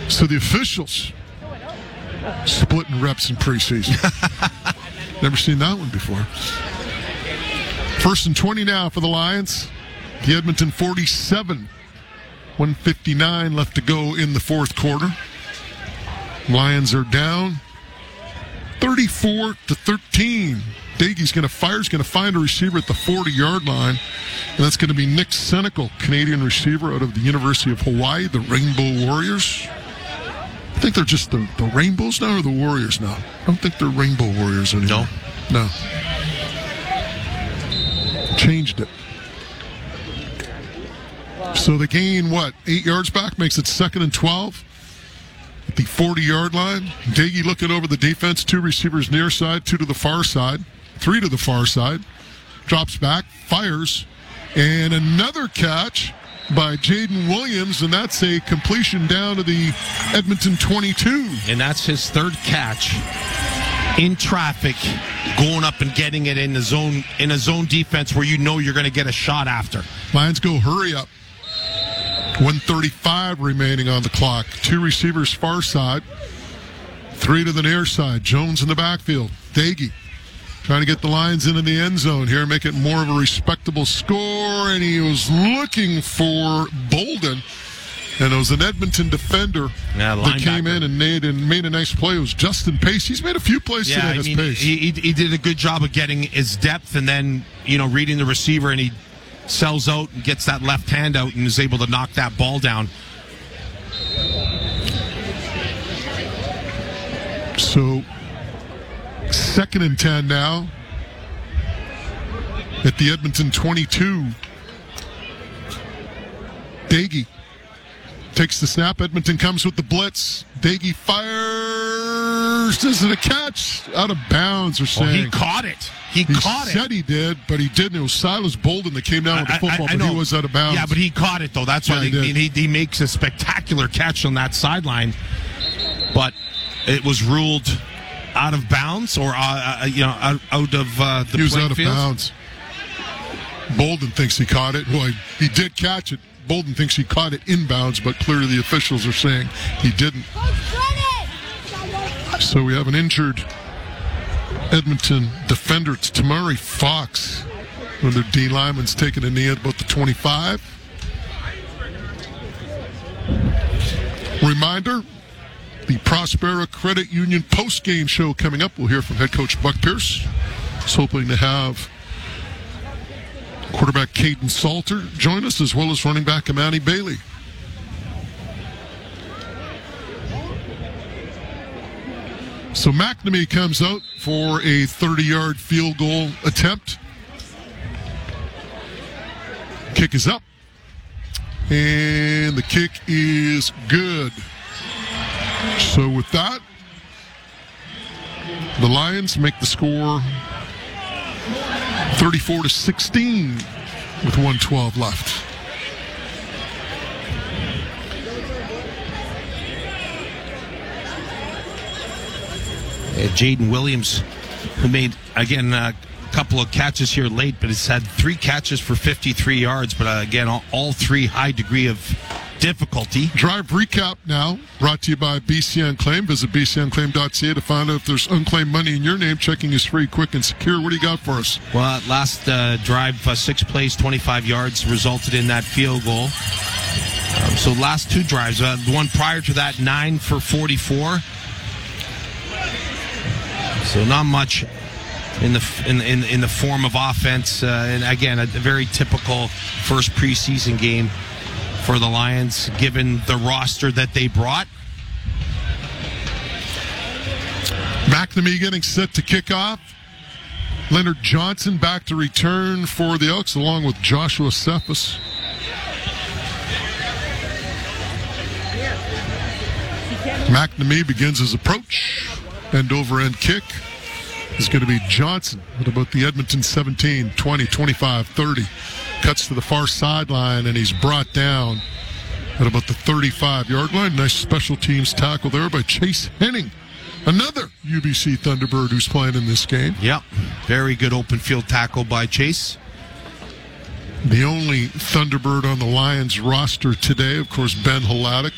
So the officials splitting reps in preseason. Never seen that one before. 1st and 20 now for the Lions. The Edmonton 47. 1:59 left to go in the fourth quarter. Lions are down 34-13. Daigie's going to fire. He's going to find a receiver at the 40-yard line. And that's going to be Nick Senecal, Canadian receiver out of the University of Hawaii, the Rainbow Warriors. I think they're just the Rainbows now or the Warriors now? I don't think they're Rainbow Warriors anymore. No. Changed it. So they gain, 8 yards back? Makes it 2nd and 12 at the 40-yard line. Daigie looking over the defense. 2 receivers near side, 2 to the far side, 3 to the far side. Drops back, fires, and another catch by Jaden Williams, and that's a completion down to the Edmonton 22. And that's his 3rd catch in traffic, going up and getting it in the zone, in a zone defense where you know you're going to get a shot after. Lions go hurry up. 1:35 remaining on the clock. 2 receivers far side, 3 to the near side. Jones in the backfield. Daigie trying to get the Lions into the end zone here, make it more of a respectable score, and he was looking for Bolden. And it was an Edmonton defender that came in and made a nice play. It was Justin Pace. He's made a few plays today as Pace. He did a good job of getting his depth and then, reading the receiver, and he sells out and gets that left hand out and is able to knock that ball down. So, 2nd and 10 now at the Edmonton 22. Daigie takes the snap. Edmonton comes with the blitz. Daigie fires. Is it a catch? Out of bounds, they're saying. He caught it. He said he did, but he didn't. It was Silas Bolden that came down with the football, but he was out of bounds. Yeah, but he caught it, though. That's why he makes a spectacular catch on that sideline. But it was ruled out of bounds, or out of the He was out of field. bounds. Bolden thinks he caught it. Well, he did catch it. Bolden thinks he caught it inbounds, but clearly the officials are saying he didn't. So we have an injured Edmonton defender. It's Tamari Fox. One of their D linemen's taking a knee at about the 25. Reminder, the Prospera Credit Union post-game show coming up. We'll hear from head coach Buck Pierce. He's hoping to have quarterback Caden Salter join us, as well as running back Amani Bailey. So McNamee comes out for a 30-yard field goal attempt. Kick is up. And the kick is good. So with that, the Lions make the score 34-16 with 1:12 left. Jaden Williams, who made, again, a couple of catches here late, but has had 3 catches for 53 yards. But again, all 3 high degree of difficulty. Drive recap now, brought to you by BC Unclaimed. Visit bcunclaimed.ca to find out if there's unclaimed money in your name. Checking is free, quick, and secure. What do you got for us? Well, last drive, 6 plays, 25 yards, resulted in that field goal. So last 2 drives, the one prior to that, 9 for 44. So not much in the form of offense, and again, a very typical first preseason game for the Lions, given the roster that they brought. McNamee getting set to kick off. Leonard Johnson back to return for the Elks, along with Joshua Cephas. McNamee begins his approach. End over end kick is going to be Johnson at about the Edmonton 17, 20, 25, 30. Cuts to the far sideline, and he's brought down at about the 35-yard line. Nice special teams tackle there by Chase Henning, another UBC Thunderbird who's playing in this game. Yep, very good open field tackle by Chase. The only Thunderbird on the Lions roster today, of course, Ben Hladek.